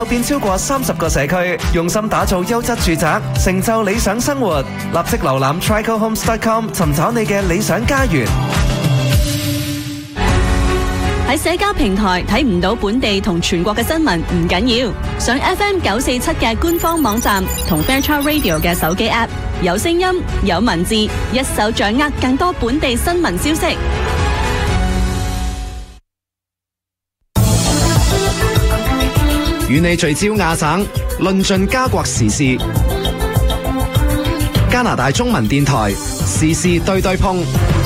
周邊超過30個社區，用心打造優質住宅，成就理想生活。立即瀏覽 tricohomes.com 尋找你嘅理想家園。 喺社交平台睇唔到本地同全國嘅新聞唔緊要，上 FM947嘅官方網站同 Fairchild Radio 嘅手機 App， 有聲音有文字，一手掌握更多本地新聞消息。 與你聚焦亞省，論盡加國時事。加拿大中文電台時事對對碰。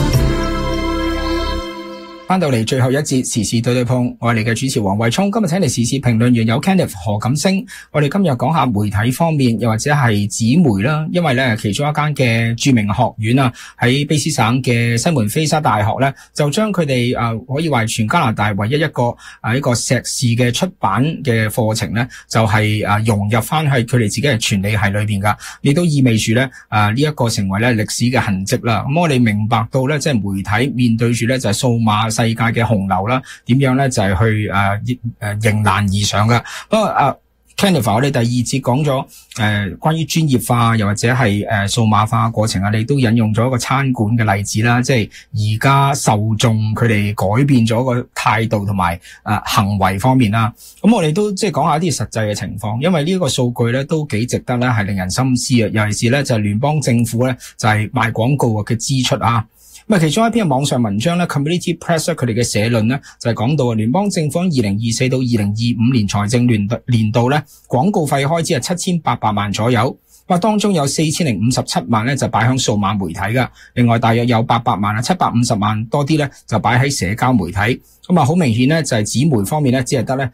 翻到嚟最後一節時事對對碰，我係你嘅主持黃慧聰。今日請嚟時事評論員有 Kenneth 何錦星。我哋今日講下媒體方面，又或者係紙媒啦。因為咧，其中一間嘅著名學院啊，喺卑斯省嘅西門菲沙大學咧，就將佢哋可以話係全加拿大唯一一個一個碩士嘅出版嘅課程咧，就係融入翻喺佢哋自己嘅傳理系裏邊噶。亦都意味住咧呢一個成為咧歷史嘅痕跡啦。咁我哋明白到咧，即係媒體面對住咧就係數碼世界嘅洪流啦，點樣咧就係去迎難而上噶。不過Kenneth， 我哋第二節講咗關於專業化又或者係數碼化過程啊，你都引用咗一個餐館嘅例子啦，即係而家受眾佢哋改變咗個態度同埋行為方面啦。咁我哋都即係講下啲實際嘅情況，因為呢個數據咧都幾值得咧係令人深思啊，尤其是咧就係聯邦政府咧就係賣廣告嘅支出啊。咁其中一篇網上文章咧 Community Press 佢哋嘅社論咧就係講到聯邦政府2024到2025年財政年度咧廣告費開支係7800萬左右。當中有4057萬咧就擺響數碼媒體噶，另外大約有800萬750萬多啲咧就擺喺社交媒體。咁好明顯咧就係紙媒方面咧只係得咧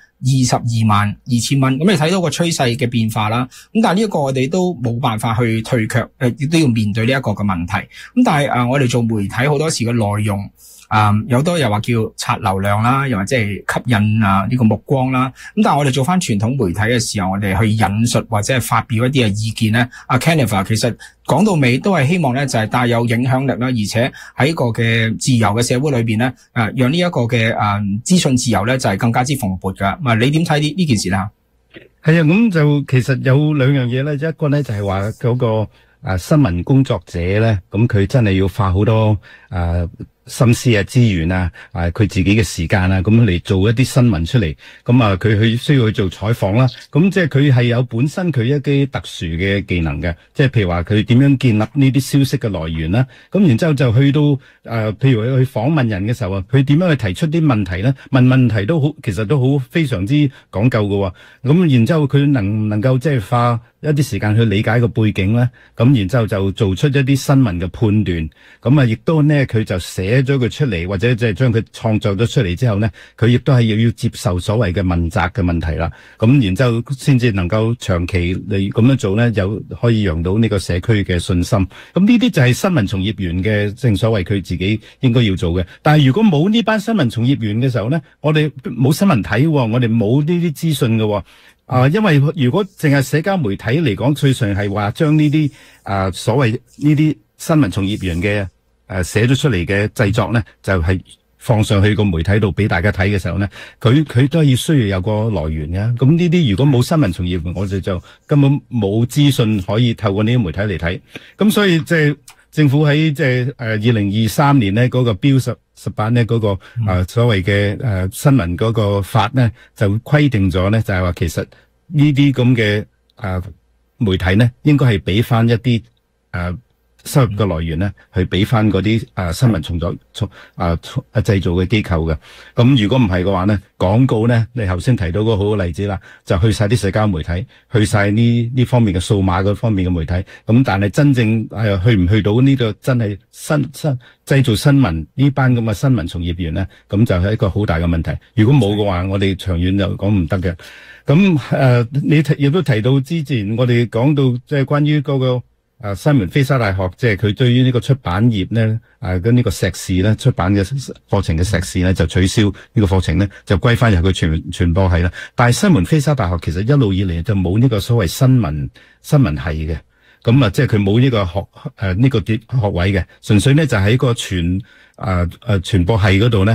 222000蚊。咁你睇到個趨勢嘅變化啦。咁但係呢一個我哋都冇辦法去退卻，亦都要面對呢一個嘅問題。咁但係我哋做媒體好多時嘅內容。有好多又話叫刷流量啦，又或者係吸引呢個目光啦。咁但係我哋做翻傳統媒體嘅時候，我哋去引述或者係發表一啲嘅意見咧。Kenneth 其實講到尾都係希望咧就係帶有影響力啦，而且喺個嘅自由嘅社會裏邊咧，讓呢一個嘅資訊自由咧就係更加之蓬勃噶。你點睇呢件事咧？ 係啊，咁就其實有兩樣嘢咧，一個咧就係話嗰個新聞工作者咧，咁佢真係要花好多心思啊、資源啊、佢自己嘅時間啊，咁嚟做一啲新聞出嚟。咁佢需要去做採訪啦。咁即係佢係有本身佢一啲特殊嘅技能嘅，即係譬如話佢點樣建立呢啲消息嘅來源啦。咁然之後就去到譬如去訪問人嘅時候啊，佢點樣去提出啲問題咧？問問題都好，其實都好非常之講究嘅。咁然之後佢能唔能夠即係花一啲時間去理解個背景咧？咁然之後就做出一啲新聞嘅判斷。咁亦都呢，佢就寫咗佢出嚟，或者即係將佢創作咗出嚟之後呢，佢亦都係要接受所謂嘅問責嘅問題啦。咁然之後先至能夠長期嚟咁樣做呢，有可以讓到呢個社區嘅信心。咁呢啲就係新聞從業員嘅正所謂佢自己應該要做嘅。但係如果冇呢班新聞從業員嘅時候呢，我哋冇新聞睇，我哋冇呢啲資訊嘅。因為如果淨係社交媒體嚟講，最常係話將呢啲所謂呢啲新聞從業員嘅寫咗出嚟嘅製作咧，就係放上去個媒體度俾大家睇嘅時候咧，佢都係需要有個來源嘅。咁呢啲如果冇新聞從業員，我哋就根本冇資訊可以透過呢啲媒體嚟睇。咁所以即係政府喺即係2023年咧嗰個標18咧嗰個所謂嘅新聞嗰個法咧，就規定咗咧，就係話其實呢啲咁嘅媒體咧，應該係俾翻一啲收入嘅來源咧，去俾翻嗰啲新聞製造嘅機構嘅。咁如果唔係嘅話咧，廣告咧，你頭先提到個好嘅例子啦，就去晒啲社交媒體，去晒呢方面嘅數碼嗰方面嘅媒體。咁但係真正去唔去到呢個真係製造新聞呢班咁嘅新聞從業員咧，咁就係一個好大嘅問題。如果冇嘅話，我哋長遠就講唔得嘅。咁你亦都提到之前我哋講到即係關於嗰個西門菲沙大學，即係佢對於呢個出版業咧，跟呢個碩士咧，出版嘅課程嘅碩士咧，就取消呢個課程咧，就歸翻入佢傳播系啦。但係西門菲沙大學其實一路以嚟就冇呢個所謂新聞系嘅，咁即係佢冇呢個呢個學位嘅，純粹咧就喺個傳播系嗰度咧，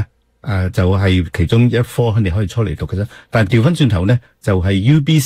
就係其中一科你可以出嚟讀嘅啫。但係調翻轉頭咧，就係 UBC